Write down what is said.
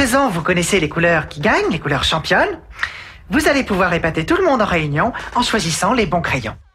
présent, vous connaissez les couleurs qui gagnent, les couleurs championnes. Vous allez pouvoir épater tout le monde en réunion en choisissant les bons crayons.